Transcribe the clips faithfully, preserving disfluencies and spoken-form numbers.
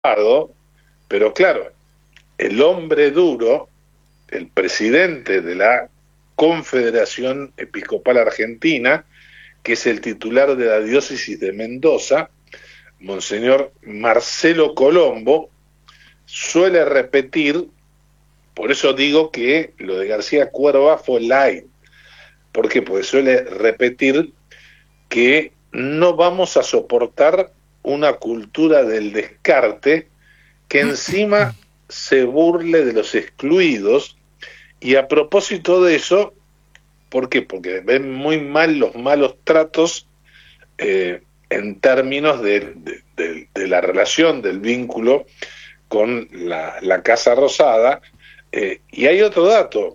pero claro, el hombre duro, el presidente de la Confederación Episcopal Argentina, que es el titular de la diócesis de Mendoza, Monseñor Marcelo Colombo, suele repetir, por eso digo que lo de García Cuerva fue light. ¿Por qué? Porque suele repetir que no vamos a soportar una cultura del descarte que encima se burle de los excluidos, y a propósito de eso, ¿por qué? Porque ven muy mal los malos tratos eh, en términos de, de, de, de la relación, del vínculo con la, la Casa Rosada. Eh, y hay otro dato.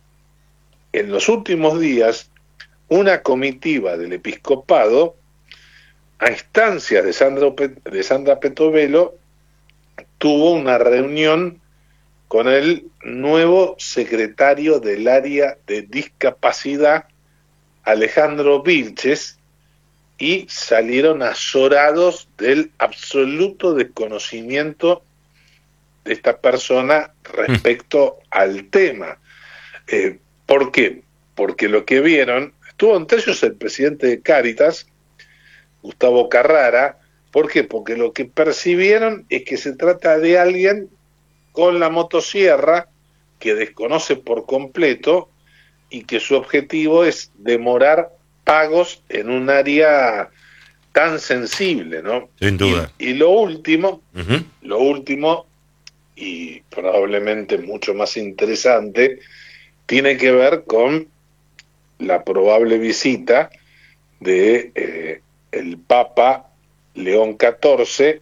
En los últimos días, una comitiva del episcopado, a instancias de, Sandro, de Sandra Petovelo, tuvo una reunión con el nuevo secretario del área de discapacidad, Alejandro Vilches, y salieron azorados del absoluto desconocimiento de esta persona respecto al tema. Eh, ¿Por qué? Porque lo que vieron, estuvo entre ellos el presidente de Cáritas, Gustavo Carrara. ¿Por qué? Porque lo que percibieron es que se trata de alguien con la motosierra que desconoce por completo y que su objetivo es demorar pagos en un área tan sensible, ¿no? Sin duda. Y, y lo último, uh-huh. lo último, y probablemente mucho más interesante, tiene que ver con la probable visita de eh, el Papa León catorce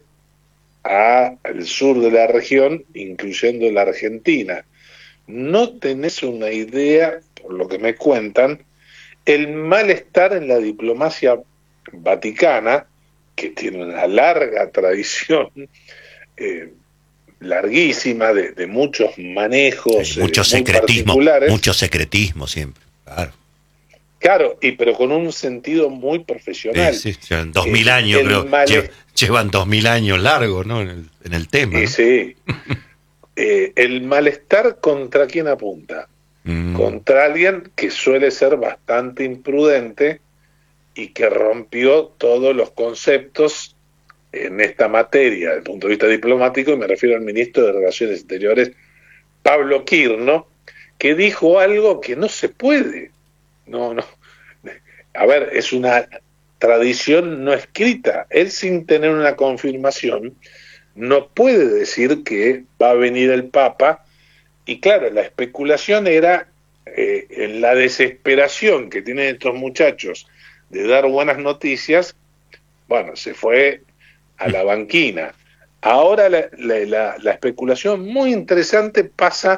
al sur de la región, incluyendo la Argentina. No tenés una idea, por lo que me cuentan, el malestar en la diplomacia vaticana, que tiene una larga tradición, eh, larguísima, de, de muchos manejos, sí, mucho eh, secretismo, muy particulares. Mucho secretismo siempre, claro. Claro, y pero con un sentido muy profesional. Sí, sí, llevan dos mil eh, años, creo. Male... Llevan dos mil años largos, ¿no? En el, en el tema. Y ¿no? sí. eh, el malestar, ¿contra quién apunta? Mm. Contra alguien que suele ser bastante imprudente y que rompió todos los conceptos en esta materia, desde el punto de vista diplomático, y me refiero al ministro de Relaciones Exteriores, Pablo Quirno, que dijo algo que no se puede. No, no. A ver, es una tradición no escrita. Él, sin tener una confirmación, no puede decir que va a venir el Papa. Y claro, la especulación era eh, en la desesperación que tienen estos muchachos de dar buenas noticias. Bueno, se fue a la banquina. Ahora la, la, la, la especulación muy interesante pasa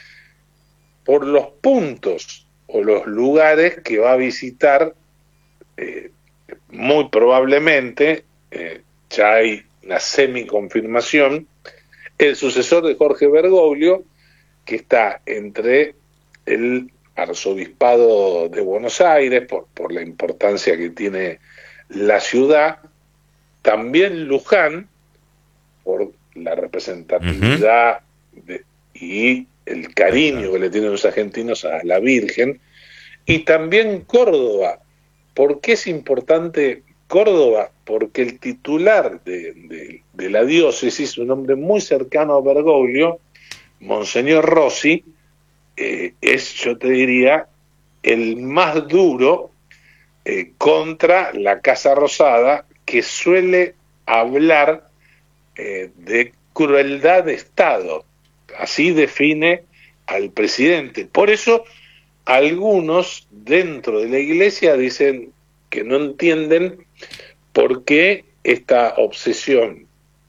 por los puntos o los lugares que va a visitar, eh, muy probablemente, eh, ya hay una semi-confirmación, el sucesor de Jorge Bergoglio, que está entre el arzobispado de Buenos Aires, por, por la importancia que tiene la ciudad, también Luján, por la representatividad uh-huh. de, y el cariño que le tienen los argentinos a la Virgen, y también Córdoba. ¿Por qué es importante Córdoba? Porque el titular de, de, de la diócesis, un hombre muy cercano a Bergoglio, Monseñor Rossi, eh, es, yo te diría, el más duro eh, contra la Casa Rosada, que suele hablar eh, de crueldad de Estado. Así define al presidente. Por eso algunos dentro de la iglesia dicen que no entienden por qué esta obsesión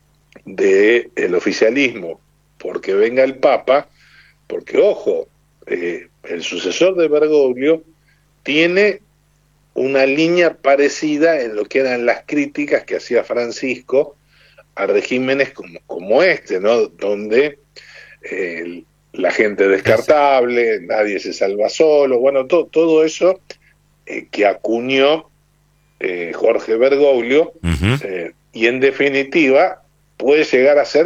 del oficialismo porque venga el Papa, porque ojo, eh, el sucesor de Bergoglio tiene una línea parecida en lo que eran las críticas que hacía Francisco a regímenes como, como este, ¿no? Donde eh, la gente es descartable, nadie se salva solo, bueno, to, todo eso eh, que acuñó eh, Jorge Bergoglio, uh-huh. eh, y en definitiva puede llegar a ser